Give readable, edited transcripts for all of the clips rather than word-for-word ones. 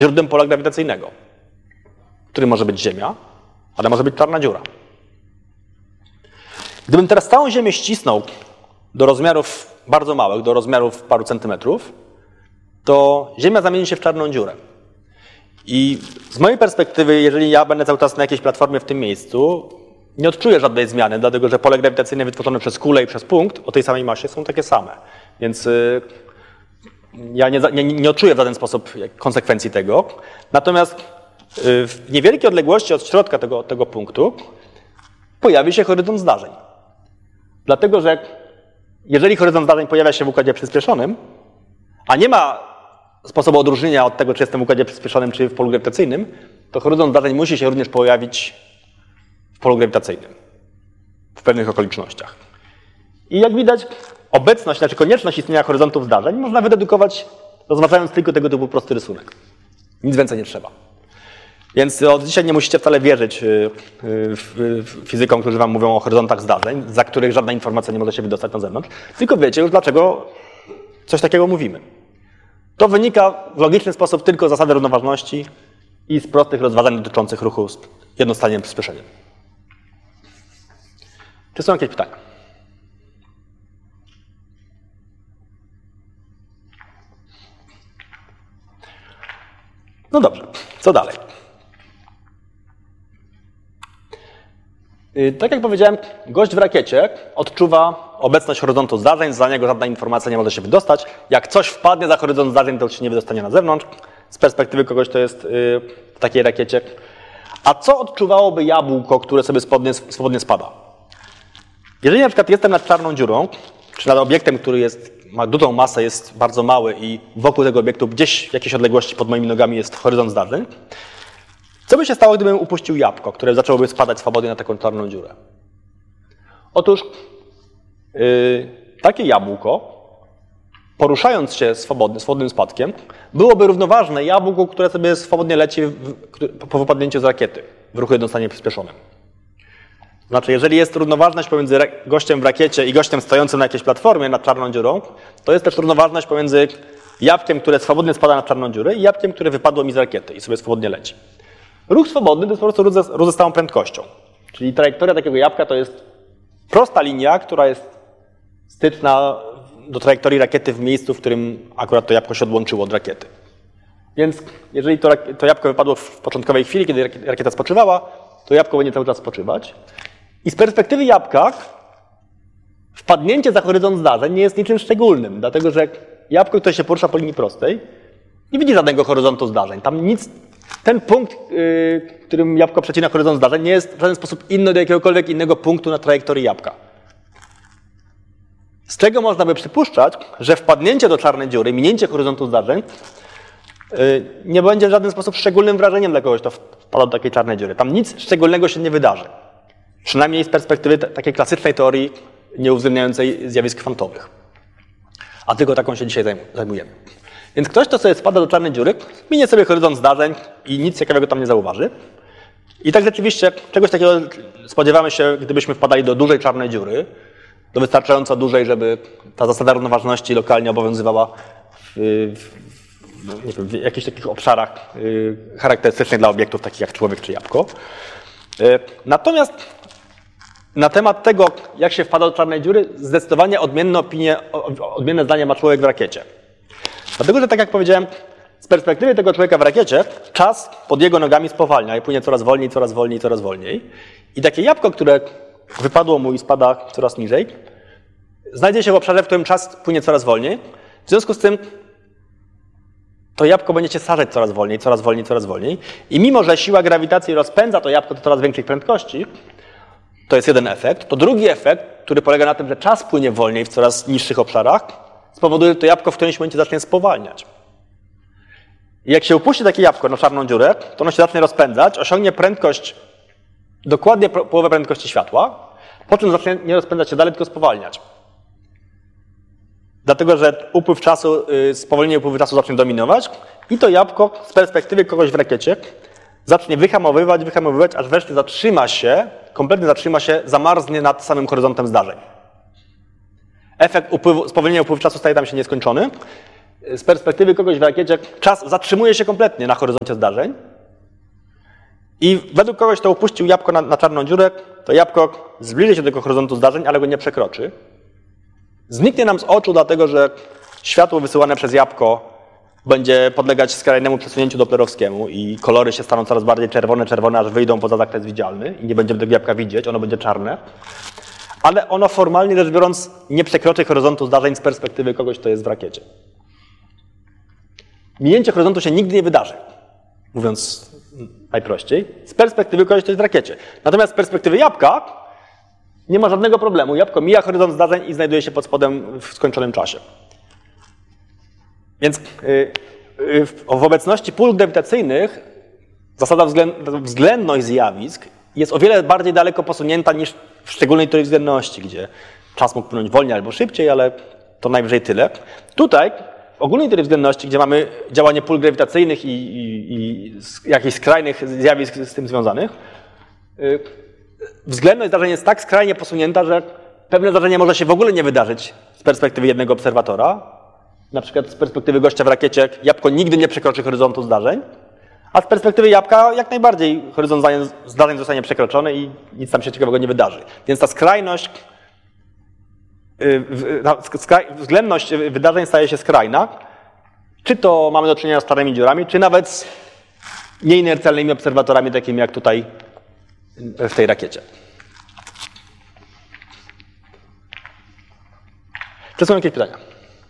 źródłem pola grawitacyjnego, którym może być Ziemia, ale może być czarna dziura. Gdybym teraz całą Ziemię ścisnął do rozmiarów bardzo małych, do rozmiarów paru centymetrów, to Ziemia zamieni się w czarną dziurę. I z mojej perspektywy, jeżeli ja będę cały czas na jakiejś platformie w tym miejscu, nie odczuję żadnej zmiany, dlatego że pole grawitacyjne wytworzone przez kulę i przez punkt o tej samej masie są takie same. Więc ja nie odczuję w żaden sposób konsekwencji tego. Natomiast w niewielkiej odległości od środka tego punktu pojawi się horyzont zdarzeń. Dlatego, że jeżeli horyzont zdarzeń pojawia się w układzie przyspieszonym, a nie ma sposobu odróżnienia od tego, czy jestem w układzie przyspieszonym, czy w polu grawitacyjnym, to horyzont zdarzeń musi się również pojawić w polu grawitacyjnym w pewnych okolicznościach. I jak widać, obecność, znaczy konieczność istnienia horyzontów zdarzeń można wydedukować, rozważając tylko tego typu prosty rysunek. Nic więcej nie trzeba. Więc od dzisiaj nie musicie wcale wierzyć fizykom, którzy wam mówią o horyzontach zdarzeń, za których żadna informacja nie może się wydostać na zewnątrz, tylko wiecie już, dlaczego coś takiego mówimy. To wynika w logiczny sposób tylko z zasady równoważności i z prostych rozważań dotyczących ruchu z jednostronnym przyspieszeniem. Czy są jakieś pytania? No dobrze, co dalej? Tak jak powiedziałem, gość w rakiecie odczuwa obecność horyzontu zdarzeń, za niego żadna informacja nie może się wydostać. Jak coś wpadnie za horyzont zdarzeń, to już się nie wydostanie na zewnątrz. Z perspektywy kogoś, kto jest w takiej rakiecie. A co odczuwałoby jabłko, które sobie swobodnie spada? Jeżeli na przykład jestem nad czarną dziurą, czy nad obiektem, który ma dużą masę, jest bardzo mały i wokół tego obiektu gdzieś w jakiejś odległości pod moimi nogami jest horyzont zdarzeń, co by się stało, gdybym upuścił jabłko, które zaczęłoby spadać swobodnie na taką czarną dziurę? Otóż takie jabłko, poruszając się swobodnym spadkiem, byłoby równoważne jabłku, które sobie swobodnie leci po wypadnięciu z rakiety w ruchu jednostronnie przyspieszonym. Znaczy, jeżeli jest równoważność pomiędzy gościem w rakiecie i gościem stojącym na jakiejś platformie nad czarną dziurą, to jest też równoważność pomiędzy jabłkiem, które swobodnie spada na czarną dziurę i jabłkiem, które wypadło mi z rakiety i sobie swobodnie leci. Ruch swobodny to jest po prostu ruch ze stałą prędkością. Czyli trajektoria takiego jabłka to jest prosta linia, która jest styczna do trajektorii rakiety w miejscu, w którym akurat to jabłko się odłączyło od rakiety. Więc jeżeli to jabłko wypadło w początkowej chwili, kiedy rakieta spoczywała, to jabłko będzie cały czas spoczywać. I z perspektywy jabłka wpadnięcie za horyzont zdarzeń nie jest niczym szczególnym, dlatego że jabłko, które się porusza po linii prostej, nie widzi żadnego horyzontu zdarzeń. Tam nic, ten punkt, którym jabłko przecina horyzont zdarzeń, nie jest w żaden sposób inny do jakiegokolwiek innego punktu na trajektorii jabłka. Z czego można by przypuszczać, że wpadnięcie do czarnej dziury, minięcie horyzontu zdarzeń nie będzie w żaden sposób szczególnym wrażeniem dla kogoś, kto wpada do takiej czarnej dziury. Tam nic szczególnego się nie wydarzy. Przynajmniej z perspektywy takiej klasycznej teorii nieuwzględniającej zjawisk kwantowych. A tylko taką się dzisiaj zajmujemy. Więc ktoś, kto sobie spada do czarnej dziury, minie sobie horyzont zdarzeń i nic ciekawego tam nie zauważy. I tak rzeczywiście czegoś takiego spodziewamy się, gdybyśmy wpadali do dużej czarnej dziury, do wystarczająco dużej, żeby ta zasada równoważności lokalnie obowiązywała w jakichś takich obszarach charakterystycznych dla obiektów takich jak człowiek czy jabłko. Natomiast na temat tego, jak się wpada do czarnej dziury, zdecydowanie odmienne zdanie ma człowiek w rakiecie. Dlatego, że tak jak powiedziałem, z perspektywy tego człowieka w rakiecie, czas pod jego nogami spowalnia i płynie coraz wolniej, coraz wolniej, coraz wolniej. I takie jabłko, które wypadło mu i spada coraz niżej, znajdzie się w obszarze, w którym czas płynie coraz wolniej. W związku z tym to jabłko będzie się starzeć coraz wolniej, coraz wolniej, coraz wolniej. I mimo, że siła grawitacji rozpędza to jabłko do coraz większych prędkości, to jest jeden efekt. To drugi efekt, który polega na tym, że czas płynie wolniej w coraz niższych obszarach, spowoduje, że to jabłko w którymś momencie zacznie spowalniać. I jak się upuści takie jabłko na czarną dziurę, to ono się zacznie rozpędzać, osiągnie prędkość, dokładnie połowę prędkości światła, po czym zacznie nie rozpędzać się dalej, tylko spowalniać. Dlatego, że spowolnienie upływu czasu zacznie dominować i to jabłko z perspektywy kogoś w rakiecie zacznie wyhamowywać, aż wreszcie kompletnie zatrzyma się, zamarznie nad samym horyzontem zdarzeń. Efekt spowolnienia upływu czasu staje tam się nieskończony z perspektywy kogoś w rakiecie czas zatrzymuje się kompletnie na horyzoncie zdarzeń i według kogoś, kto upuścił jabłko na czarną dziurę, to jabłko zbliży się do tego horyzontu zdarzeń, ale go nie przekroczy. Zniknie nam z oczu, dlatego że światło wysyłane przez jabłko będzie podlegać skrajnemu przesunięciu doplerowskiemu i kolory się staną coraz bardziej czerwone, aż wyjdą poza zakres widzialny i nie będziemy tego jabłka widzieć, ono będzie czarne. Ale ono formalnie rzecz biorąc nie przekroczy horyzontu zdarzeń z perspektywy kogoś, kto jest w rakiecie. Minięcie horyzontu się nigdy nie wydarzy, mówiąc najprościej, z perspektywy kogoś, kto jest w rakiecie. Natomiast z perspektywy jabłka nie ma żadnego problemu. Jabłko mija horyzont zdarzeń i znajduje się pod spodem w skończonym czasie. Więc w obecności pól grawitacyjnych zasada względność zjawisk jest o wiele bardziej daleko posunięta niż w szczególnej teorii względności, gdzie czas mógł płynąć wolniej albo szybciej, ale to najwyżej tyle. Tutaj, w ogólnej teorii względności, gdzie mamy działanie pól grawitacyjnych i jakichś skrajnych zjawisk z tym związanych, względność zdarzeń jest tak skrajnie posunięta, że pewne zdarzenie może się w ogóle nie wydarzyć z perspektywy jednego obserwatora. Na przykład z perspektywy gościa w rakiecie jabłko nigdy nie przekroczy horyzontu zdarzeń, a z perspektywy jabłka jak najbardziej horyzont zdarzeń zostanie przekroczony i nic tam się ciekawego nie wydarzy. Więc ta skrajność, względność wydarzeń staje się skrajna. Czy to mamy do czynienia z czarnymi dziurami, czy nawet z nieinercjalnymi obserwatorami, takimi jak tutaj w tej rakiecie. Czy są jakieś pytania?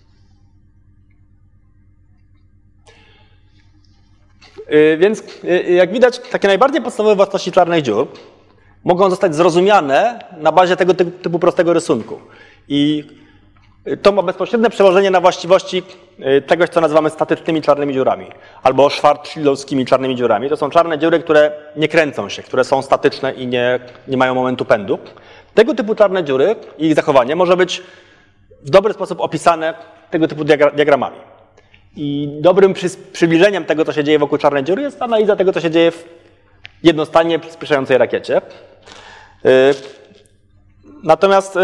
Więc jak widać, takie najbardziej podstawowe własności czarnych dziur mogą zostać zrozumiane na bazie tego typu prostego rysunku. I to ma bezpośrednie przełożenie na właściwości czegoś, co nazywamy statycznymi czarnymi dziurami albo schwarzschildowskimi czarnymi dziurami. To są czarne dziury, które nie kręcą się, które są statyczne i nie mają momentu pędu. Tego typu czarne dziury i ich zachowanie może być w dobry sposób opisane tego typu diagramami. I dobrym przybliżeniem tego, co się dzieje wokół czarnej dziury, jest analiza tego, co się dzieje w jednostanie przyspieszającej rakiecie. Natomiast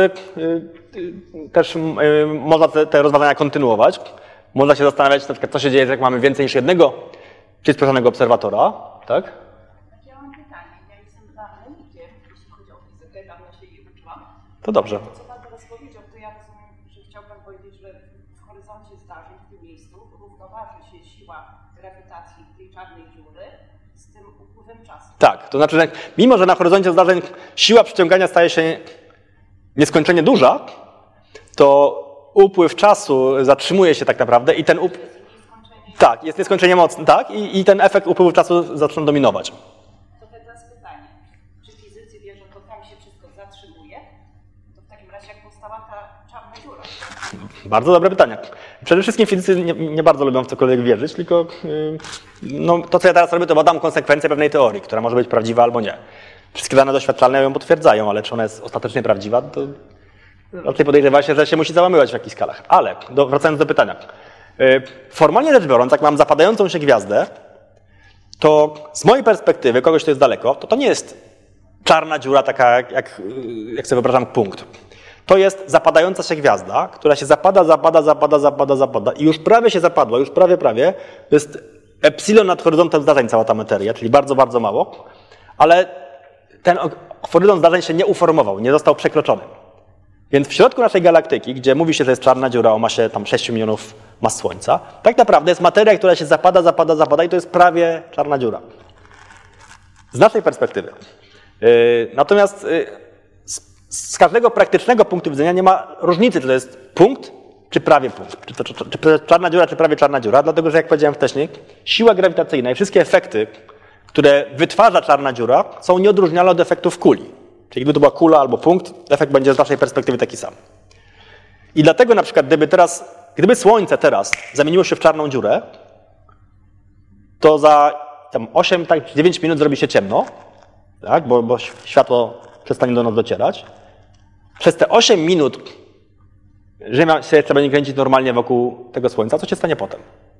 też można te rozważania kontynuować. Można się zastanawiać, na przykład, co się dzieje, jak mamy więcej niż jednego przyspieszonego obserwatora. Tak? Ja mam pytanie. Ja jestem za analitykiem, jeśli chodzi o fizykę, dawno się jej uczyłam. To dobrze. To, co Pan teraz powiedział, to ja rozumiem, że chciał Pan powiedzieć, że w horyzoncie zdarzeń w tym miejscu równoważy się siła grawitacji tej czarnej dziury z tym upływem czasu. Tak, to znaczy, że mimo że na horyzoncie zdarzeń siła przyciągania staje się nieskończenie duża, to upływ czasu zatrzymuje się tak naprawdę i ten tak, jest nieskończenie mocny, tak, i ten efekt upływu czasu zaczyna dominować. To teraz pytanie, czy fizycy wierzą, że tam się wszystko zatrzymuje? To w takim razie jak powstała ta czarna dziura? Bardzo dobre pytanie. Przede wszystkim fizycy nie bardzo lubią w cokolwiek wierzyć, tylko no, to, co ja teraz robię, to badam konsekwencje pewnej teorii, która może być prawdziwa albo nie. Wszystkie dane doświadczalne ją potwierdzają, ale czy ona jest ostatecznie prawdziwa, to raczej podejrzewa się, że się musi załamywać w jakichś skalach. Ale wracając do pytania. Formalnie rzecz biorąc, jak mam zapadającą się gwiazdę, to z mojej perspektywy, kogoś, kto jest daleko, to nie jest czarna dziura, taka jak sobie wyobrażam punkt. To jest zapadająca się gwiazda, która się zapada i już prawie się zapadła, już prawie. To jest epsilon nad horyzontem zdarzeń cała ta materia, czyli bardzo, bardzo mało, ale ten horyzont zdarzeń się nie uformował, nie został przekroczony. Więc w środku naszej galaktyki, gdzie mówi się, że jest czarna dziura o masie tam 6 milionów mas Słońca, tak naprawdę jest materia, która się zapada i to jest prawie czarna dziura. Z naszej perspektywy. Natomiast z każdego praktycznego punktu widzenia nie ma różnicy, czy to jest punkt, czy prawie punkt. Czy to czarna dziura, czy prawie czarna dziura, dlatego że jak powiedziałem wcześniej, siła grawitacyjna i wszystkie efekty, które wytwarza czarna dziura, są nieodróżnialne od efektów kuli. Czyli gdyby to była kula albo punkt, efekt będzie z naszej perspektywy taki sam. I dlatego na przykład, gdyby Słońce teraz zamieniło się w czarną dziurę, to za tam 8-9 minut zrobi się ciemno, tak? Bo światło przestanie do nas docierać. Przez te 8 minut Ziemia się jeszcze będzie kręcić normalnie wokół tego Słońca. Co się stanie potem?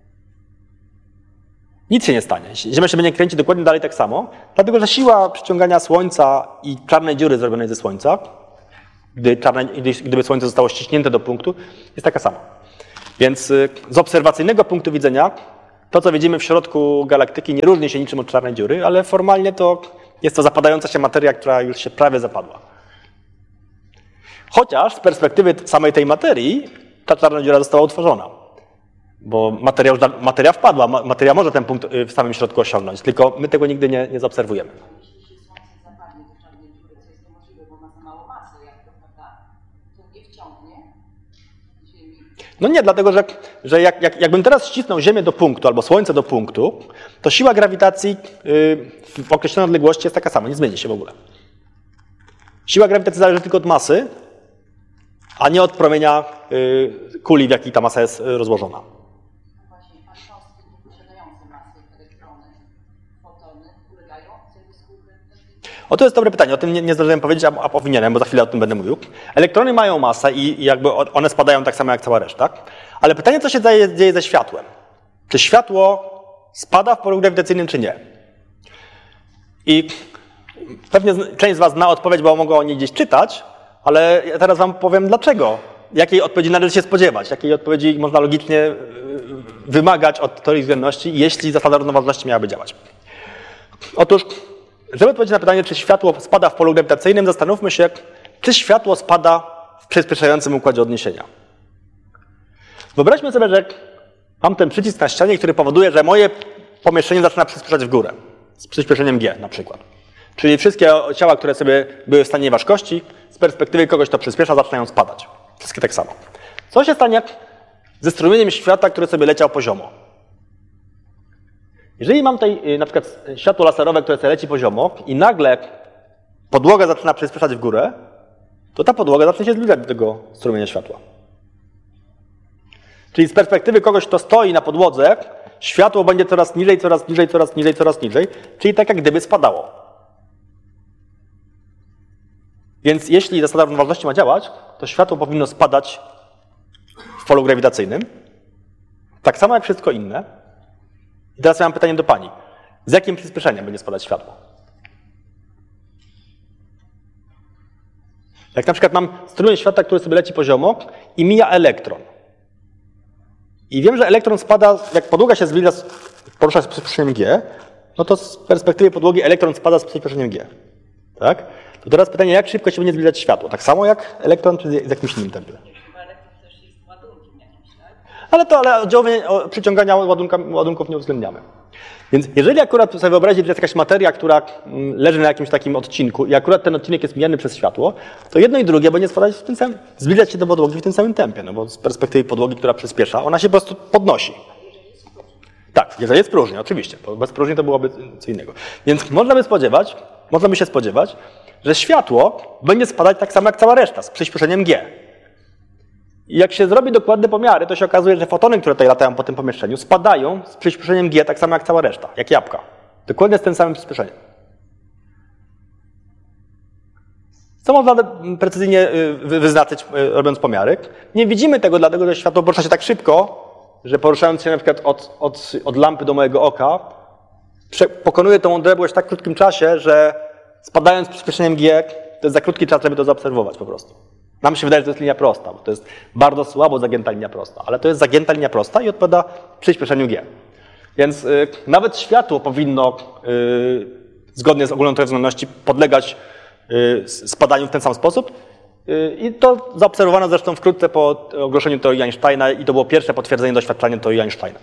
Nic się nie stanie. Ziemia się będzie kręcić dokładnie dalej tak samo, dlatego że siła przyciągania Słońca i czarnej dziury zrobionej ze Słońca, gdyby Słońce zostało ściśnięte do punktu, jest taka sama. Więc z obserwacyjnego punktu widzenia to, co widzimy w środku galaktyki, nie różni się niczym od czarnej dziury, ale formalnie to jest to zapadająca się materia, która już się prawie zapadła. Chociaż z perspektywy samej tej materii ta czarna dziura została utworzona. Bo materia wpadła, materia może ten punkt w samym środku osiągnąć, tylko my tego nigdy nie zaobserwujemy. Jeśli się Słońce zapadnie do czarnej dziury, co jest niemożliwe, bo ma za mało masy, jak to prawda, to nie wciągnie Ziemi. No nie, dlatego że jakbym teraz ścisnął Ziemię do punktu albo Słońce do punktu, to siła grawitacji w określonej odległości jest taka sama, nie zmieni się w ogóle. Siła grawitacji zależy tylko od masy, a nie od promienia kuli, w jakiej ta masa jest rozłożona. No właśnie, a cząstki nieposiadające masy, elektrony, fotony ulegają zjawisku grawitacji? O, to jest dobre pytanie, o tym nie zdążyłem powiedzieć, a powinienem, bo za chwilę o tym będę mówił. Elektrony mają masę i jakby one spadają tak samo jak cała reszta. Ale pytanie, co się dzieje ze światłem? Czy światło spada w polu grawitacyjnym, czy nie? I pewnie część z was zna odpowiedź, bo mogą o niej gdzieś czytać, ale ja teraz wam powiem dlaczego. Jakiej odpowiedzi należy się spodziewać, jakiej odpowiedzi można logicznie wymagać od teorii względności, jeśli zasada równoważności miałaby działać. Otóż, żeby odpowiedzieć na pytanie, czy światło spada w polu grawitacyjnym, zastanówmy się, czy światło spada w przyspieszającym układzie odniesienia. Wyobraźmy sobie, że mam ten przycisk na ścianie, który powoduje, że moje pomieszczenie zaczyna przyspieszać w górę. Z przyspieszeniem G na przykład. Czyli wszystkie ciała, które sobie były w stanie ważkości, z perspektywy kogoś to przyspiesza, zaczynają spadać. Wszystkie tak samo. Co się stanie ze strumieniem światła, który sobie leciał poziomo? Jeżeli mam tutaj na przykład światło laserowe, które sobie leci poziomo i nagle podłoga zaczyna przyspieszać w górę, to ta podłoga zacznie się zbliżać do tego strumienia światła. Czyli z perspektywy kogoś, kto stoi na podłodze, światło będzie coraz niżej, coraz niżej, coraz niżej, coraz niżej, czyli tak jak gdyby spadało. Więc jeśli zasada równoważności ma działać, to światło powinno spadać w polu grawitacyjnym, tak samo jak wszystko inne. I teraz ja mam pytanie do pani. Z jakim przyspieszeniem będzie spadać światło? Jak na przykład mam strumień światła, który sobie leci poziomo i mija elektron. I wiem, że elektron spada, jak podłoga się zbliża, porusza z przyspieszeniem g, no to z perspektywy podłogi elektron spada z przyspieszeniem g. Tak? To teraz pytanie, jak szybko się będzie zbliżać światło? Tak samo jak elektron, czy z jakimś innym tempem? Chyba elektron też jest ładunkiem jakimś, tak? Ale oddziaływanie przyciągania ładunków nie uwzględniamy. Więc jeżeli akurat sobie wyobrazić, że jest jakaś materia, która leży na jakimś takim odcinku i akurat ten odcinek jest mijany przez światło, to jedno i drugie będzie spadać w tym samym, zbliżać się do podłogi w tym samym tempie, no bo z perspektywy podłogi, która przyspiesza, ona się po prostu podnosi. Tak, jeżeli jest próżnia, oczywiście, bo bez próżni to byłoby co innego. Więc można by się spodziewać, że światło będzie spadać tak samo jak cała reszta, z przyspieszeniem g. I jak się zrobi dokładne pomiary, to się okazuje, że fotony, które tutaj latają po tym pomieszczeniu, spadają z przyspieszeniem g tak samo jak cała reszta, jak jabłka. Dokładnie z tym samym przyspieszeniem. Co można precyzyjnie wyznaczyć, robiąc pomiary? Nie widzimy tego, dlatego że światło porusza się tak szybko, że poruszając się na przykład od lampy do mojego oka, pokonuje tą odległość w tak krótkim czasie, że spadając z przyspieszeniem g, to jest za krótki czas, żeby to zaobserwować po prostu. Nam się wydaje, że to jest linia prosta, bo to jest bardzo słabo zagięta linia prosta, ale to jest zagięta linia prosta i odpowiada przyspieszeniu g. Więc nawet światło powinno, zgodnie z ogólną teorią względności, podlegać spadaniu w ten sam sposób. I to zaobserwowano zresztą wkrótce po ogłoszeniu teorii Einsteina i to było pierwsze potwierdzenie doświadczenia teorii Einsteina.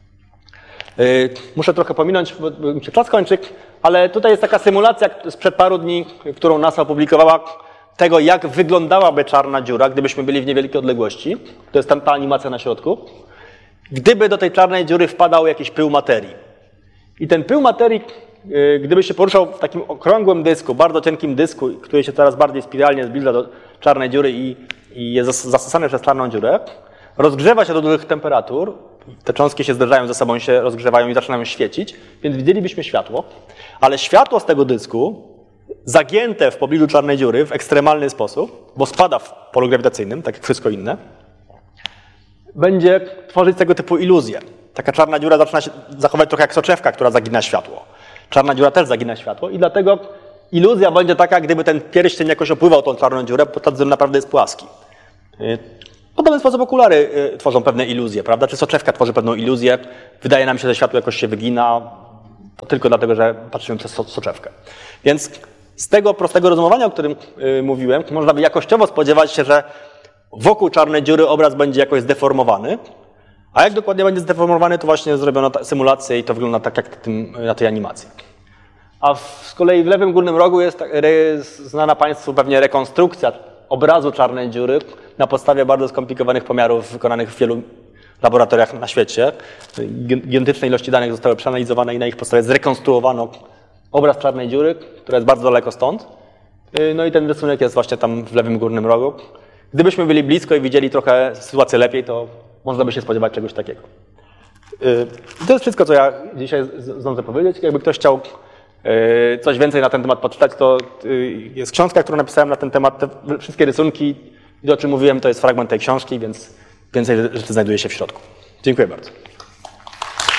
Muszę trochę pominąć, bo mi się czas kończy, ale tutaj jest taka symulacja sprzed paru dni, którą NASA opublikowała, tego, jak wyglądałaby czarna dziura, gdybyśmy byli w niewielkiej odległości. To jest ta animacja na środku. Gdyby do tej czarnej dziury wpadał jakiś pył materii. I ten pył materii, gdyby się poruszał w takim okrągłym dysku, bardzo cienkim dysku, który się coraz bardziej spiralnie zbliża do czarnej dziury i jest zasysany przez czarną dziurę, rozgrzewa się do dużych temperatur, te cząstki się zderzają ze sobą, się rozgrzewają i zaczynają świecić, więc widzielibyśmy światło, ale światło z tego dysku, zagięte w pobliżu czarnej dziury w ekstremalny sposób, bo spada w polu grawitacyjnym, tak jak wszystko inne, będzie tworzyć tego typu iluzję. Taka czarna dziura zaczyna się zachować trochę jak soczewka, która zagina światło. Czarna dziura też zagina światło i dlatego iluzja będzie taka, gdyby ten pierścień jakoś opływał tą czarną dziurę, bo ten naprawdę jest płaski. W podobny sposób okulary tworzą pewne iluzje, prawda? Czy soczewka tworzy pewną iluzję, wydaje nam się, że światło jakoś się wygina, to tylko dlatego, że patrzymy przez soczewkę. Więc z tego prostego rozumowania, o którym mówiłem, można by jakościowo spodziewać się, że wokół czarnej dziury obraz będzie jakoś zdeformowany, a jak dokładnie będzie zdeformowany, to właśnie zrobiono symulację i to wygląda tak jak na tej animacji. A z kolei w lewym górnym rogu jest znana Państwu pewnie rekonstrukcja obrazu czarnej dziury na podstawie bardzo skomplikowanych pomiarów wykonanych w wielu laboratoriach na świecie. Gigantyczne ilości danych zostały przeanalizowane i na ich podstawie zrekonstruowano obraz czarnej dziury, która jest bardzo daleko stąd. No i ten rysunek jest właśnie tam w lewym górnym rogu. Gdybyśmy byli blisko i widzieli trochę sytuację lepiej, to można by się spodziewać czegoś takiego. I to jest wszystko, co ja dzisiaj zdążę powiedzieć. Jakby ktoś chciał coś więcej na ten temat poczytać, to jest książka, którą napisałem na ten temat. Te wszystkie rysunki i to, o czym mówiłem, to jest fragment tej książki, więc więcej rzeczy znajduje się w środku. Dziękuję bardzo.